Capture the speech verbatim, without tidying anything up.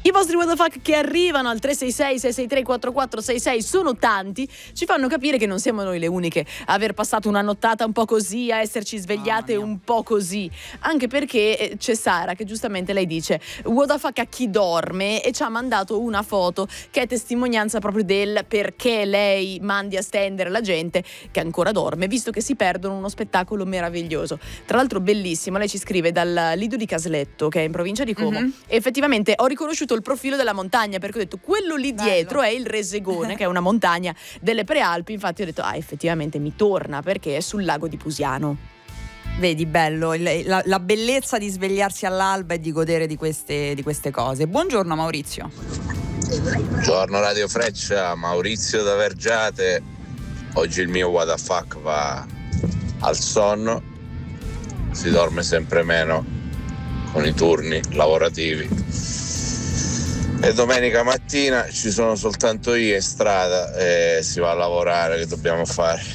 I vostri what the fuck che arrivano al tre sei sei sei sei tre quattro quattro sei sei sono tanti, ci fanno capire che non siamo noi le uniche a aver passato una nottata un po' così, a esserci svegliate un po' così, anche perché c'è Sara che giustamente lei dice what the fuck a chi dorme, e ci ha mandato una foto che è testimonianza proprio del perché lei mandi a stendere la gente che ancora dorme, visto che si perdono uno spettacolo meraviglioso. Tra l'altro bellissimo, lei ci scrive dal Lido di Casletto, che è in provincia di Como, mm-hmm. e effettivamente ho riconosciuto il profilo della montagna, perché ho detto quello lì Bello. dietro è il Resegone, che è una montagna delle Prealpi. Infatti ho detto ah, effettivamente mi torna, perché è sul lago di Pusiano. Vedi, bello, la, la bellezza di svegliarsi all'alba e di godere di queste, di queste cose. Buongiorno Maurizio. Buongiorno Radio Freccia, Maurizio da Vergiate. Oggi il mio what the fuck va al sonno, si dorme sempre meno con i turni lavorativi e domenica mattina ci sono soltanto io in strada e si va a lavorare, che dobbiamo fare?